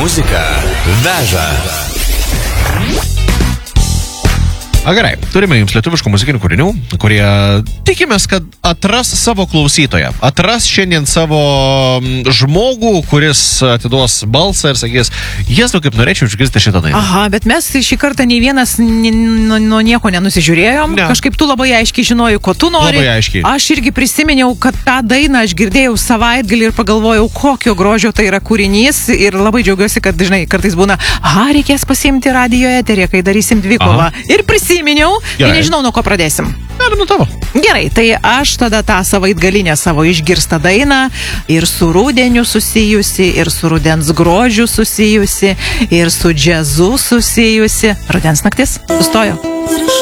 Muzika veža. Gerai, turime jums lietuviškų muzikinių kūrinių, kurie tikimės, kad atras savo klausytoją. Atras šiandien savo žmogų, kuris atiduos balsą ir sakys, Jėzau, kaip norėčiau išgirsti šitą dainą. Aha, bet mes šį kartą nei vienas nuo nieko nenusižiūrėjom. Ne. Kažkaip tu labai aiškiai žinojai, ko tu nori. Labai aiškiai. Aš irgi prisiminiau, kad tą dainą aš girdėjau savaitgalį ir pagalvojau, kokio grožio tai yra kūrinys. Ir labai džiaugiuosi, kad, žinai, kartais būna, reikės pasiimti radijo eterį, kai darysim dvikovą. Ir prisiminiau, ir nežinau, nuo ko pradėsim. Nuo tavo. Gerai, tai aš tada tą savaitgalinę savo išgirstą dainą ir su rudeniu susijusi, ir su rudens grožiu susijusi, ir su džiazu susijusi. Rudens naktis sustojo.